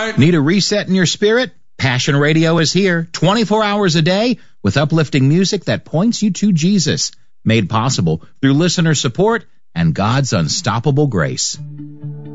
right. Need a reset in your spirit? Passion Radio is here 24 hours a day with uplifting music that points you to Jesus, made possible through listener support and God's unstoppable grace.